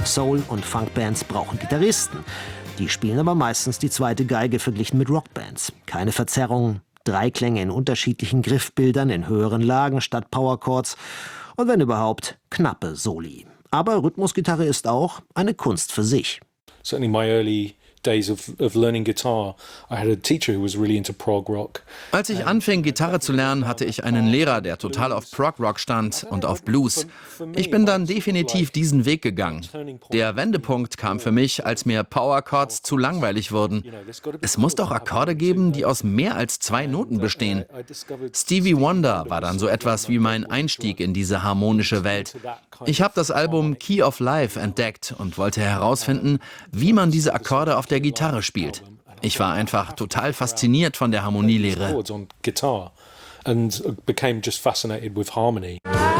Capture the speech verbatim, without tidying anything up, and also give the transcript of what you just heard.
Soul- und Funkbands brauchen Gitarristen. Die spielen aber meistens die zweite Geige verglichen mit Rockbands. Keine Verzerrungen, drei Klänge in unterschiedlichen Griffbildern in höheren Lagen statt Powerchords und wenn überhaupt knappe Soli. Aber Rhythmusgitarre ist auch eine Kunst für sich. Certainly my early days of, of learning guitar, I had a teacher who was really into prog rock. Als ich anfing, Gitarre zu lernen, hatte ich einen Lehrer, der total auf Prog-Rock stand und auf Blues. Ich bin dann definitiv diesen Weg gegangen. Der Wendepunkt kam für mich, als mir Power-Chords zu langweilig wurden. Es muss doch Akkorde geben, die aus mehr als zwei Noten bestehen. Stevie Wonder war dann so etwas wie mein Einstieg in diese harmonische Welt. Ich habe das Album Key of Life entdeckt und wollte herausfinden, wie man diese Akkorde auf der Gitarre spielt. Ich war einfach total fasziniert von der Harmonielehre. And became just fascinated with harmony.